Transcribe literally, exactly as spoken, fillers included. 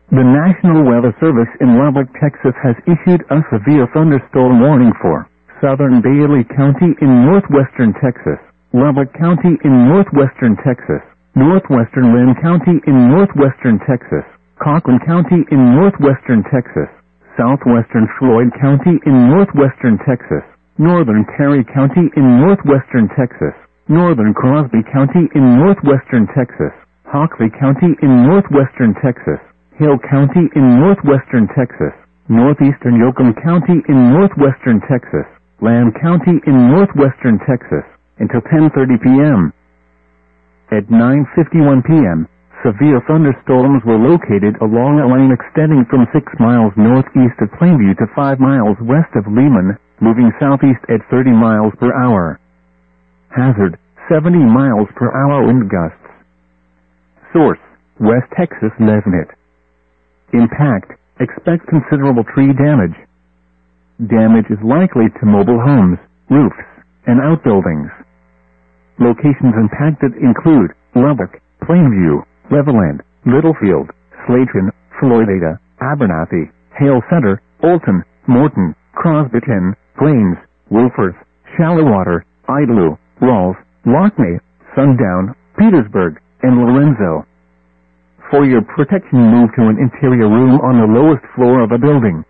The National Weather Service in Lubbock, Texas has issued a severe thunderstorm warning for southern Bailey County in northwestern Texas, Lubbock County in northwestern Texas, northwestern Lynn County in northwestern Texas, Cochran County in northwestern Texas, southwestern Floyd County in northwestern Texas, northern Terry County in northwestern Texas, northern Crosby County in northwestern Texas, Hockley County in northwestern Texas, Hill County in northwestern Texas, northeastern Yoakum County in northwestern Texas, Lamb County in northwestern Texas, until ten thirty p m At nine fifty-one p m, severe thunderstorms were located along a line extending from six miles northeast of Plainview to five miles west of Lehman, moving southeast at thirty miles per hour. Hazard, seventy miles per hour wind gusts. Source, West Texas Mesnet. Impact, expect considerable tree damage. Damage is likely to mobile homes, roofs, and outbuildings. Locations impacted include Lubbock, Plainview, Levelland, Littlefield, Slayton, Floydada, Abernathy, Hale Center, Olton, Morton, Crosbyton, Plains, Wolforth, Shallowater, Idlew, Rawls, Lockney, Sundown, Petersburg, and Lorenzo. For your protection, move to an interior room on the lowest floor of a building.